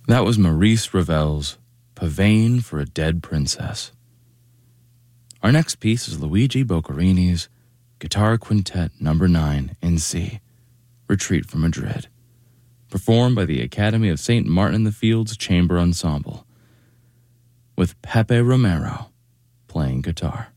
That was Maurice Ravel's Pavane for a Dead Princess. Our next piece is Luigi Boccherini's Guitar Quintet No. 9 in C, Retreat from Madrid, performed by the Academy of St. Martin in the Fields Chamber Ensemble, with Pepe Romero playing guitar.